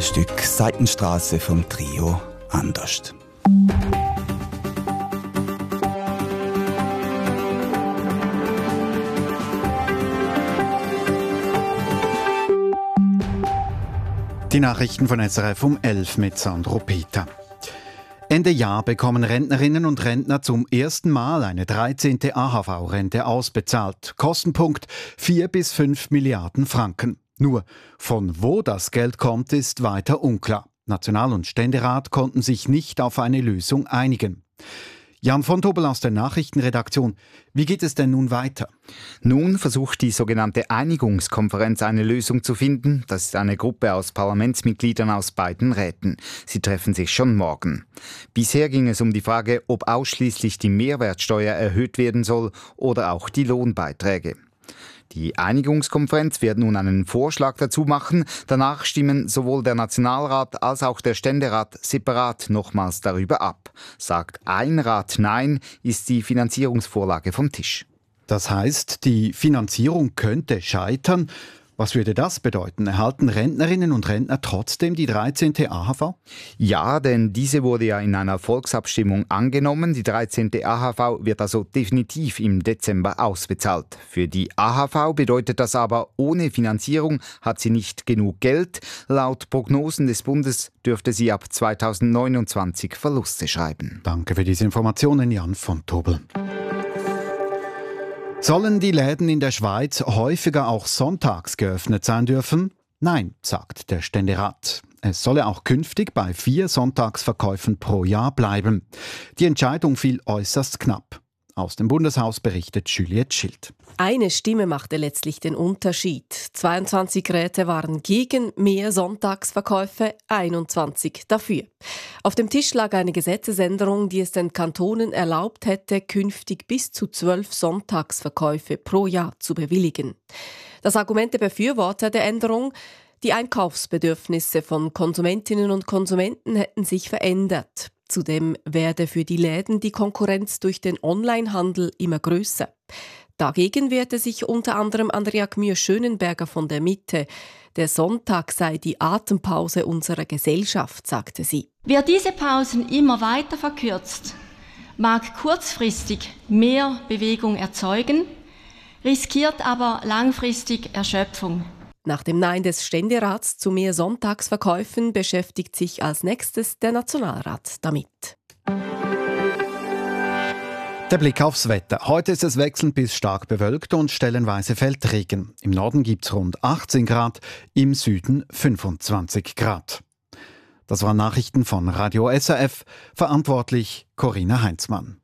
Das Stück Seitenstraße vom Trio Anderst. Die Nachrichten von SRF um 11 mit Sandro Peter. Ende Jahr bekommen Rentnerinnen und Rentner zum ersten Mal eine 13. AHV-Rente ausbezahlt. Kostenpunkt 4 bis 5 Milliarden Franken. Nur von wo das Geld kommt, ist weiter unklar. National- und Ständerat konnten sich nicht auf eine Lösung einigen. Jan von Tobel aus der Nachrichtenredaktion. Wie geht es denn nun weiter? Nun versucht die sogenannte Einigungskonferenz eine Lösung zu finden. Das ist eine Gruppe aus Parlamentsmitgliedern aus beiden Räten. Sie treffen sich schon morgen. Bisher ging es um die Frage, ob ausschließlich die Mehrwertsteuer erhöht werden soll oder auch die Lohnbeiträge. Die Einigungskonferenz wird nun einen Vorschlag dazu machen. Danach stimmen sowohl der Nationalrat als auch der Ständerat separat nochmals darüber ab. Sagt ein Rat Nein, ist die Finanzierungsvorlage vom Tisch. Das heißt, die Finanzierung könnte scheitern. Was würde das bedeuten? Erhalten Rentnerinnen und Rentner trotzdem die 13. AHV? Ja, denn diese wurde ja in einer Volksabstimmung angenommen. Die 13. AHV wird also definitiv im Dezember ausbezahlt. Für die AHV bedeutet das aber, ohne Finanzierung hat sie nicht genug Geld. Laut Prognosen des Bundes dürfte sie ab 2029 Verluste schreiben. Danke für diese Informationen, Jan von Tobel. Sollen die Läden in der Schweiz häufiger auch sonntags geöffnet sein dürfen? Nein, sagt der Ständerat. Es solle auch künftig bei 4 Sonntagsverkäufen pro Jahr bleiben. Die Entscheidung fiel äußerst knapp. Aus dem Bundeshaus berichtet Juliette Schild. Eine Stimme machte letztlich den Unterschied. 22 Räte waren gegen mehr Sonntagsverkäufe, 21 dafür. Auf dem Tisch lag eine Gesetzesänderung, die es den Kantonen erlaubt hätte, künftig bis zu 12 Sonntagsverkäufe pro Jahr zu bewilligen. Das Argument der Befürworter der Änderung: die Einkaufsbedürfnisse von Konsumentinnen und Konsumenten hätten sich verändert. Zudem werde für die Läden die Konkurrenz durch den Onlinehandel immer grösser. Dagegen wehrte sich unter anderem Andrea Gmür-Schönenberger von der Mitte. Der Sonntag sei die Atempause unserer Gesellschaft, sagte sie. Wer diese Pausen immer weiter verkürzt, mag kurzfristig mehr Bewegung erzeugen, riskiert aber langfristig Erschöpfung. Nach dem Nein des Ständerats zu mehr Sonntagsverkäufen beschäftigt sich als nächstes der Nationalrat damit. Der Blick aufs Wetter. Heute ist es wechselnd bis stark bewölkt und stellenweise fällt Regen. Im Norden gibt es rund 18 Grad, im Süden 25 Grad. Das waren Nachrichten von Radio SRF, verantwortlich Corinna Heinzmann.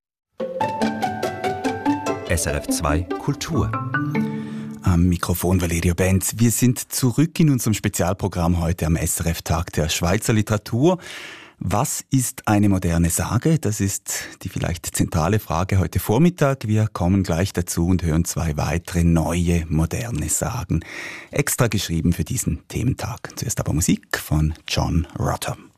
SRF 2 Kultur. Am Mikrofon Valerio Benz. Wir sind zurück in unserem Spezialprogramm heute am SRF-Tag der Schweizer Literatur. Was ist eine moderne Sage? Das ist die vielleicht zentrale Frage heute Vormittag. Wir kommen gleich dazu und hören 2 weitere neue moderne Sagen. Extra geschrieben für diesen Thementag. Zuerst aber Musik von John Rutter.